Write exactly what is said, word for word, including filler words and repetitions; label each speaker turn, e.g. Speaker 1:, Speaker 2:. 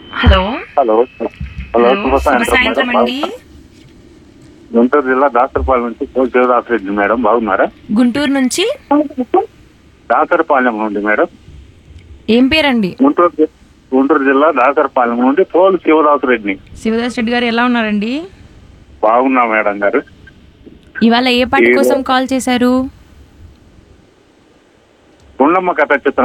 Speaker 1: Hello
Speaker 2: hello hello శుభ
Speaker 1: శుభ
Speaker 2: సాయంత్రం
Speaker 1: సాయంత్రం
Speaker 2: మేడం.
Speaker 1: అండి.
Speaker 2: గుంటూరు జిల్లా దాసరపాలెం నుంచి కోటి శివదాసరెడ్డి మేడం, బాగున్నారా?
Speaker 1: గుంటూరు నుంచి
Speaker 2: దాసరపాలెం నుండి మేడం.
Speaker 1: ఏం పేరండి?
Speaker 2: గుంటూరు జి- గుంటూరు జిల్లా దాసరపాలెం నుండి పోలు శివదాసరెడ్డిని.
Speaker 1: శివదాస్ రెడ్డి గారు ఎలా ఉన్నారండి?
Speaker 2: బాగున్నా మేడం గారు.
Speaker 1: ఇవాళ ఏ పాట
Speaker 2: ఏదో-
Speaker 1: కోసం కాల్ చేశారు?
Speaker 2: గుండమ్మ కథ చిత్రం